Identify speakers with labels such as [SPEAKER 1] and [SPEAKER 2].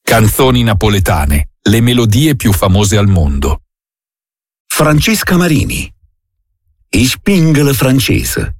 [SPEAKER 1] Canzoni napoletane, le melodie più famose al mondo.
[SPEAKER 2] Francesca Marini. Ich bin francese.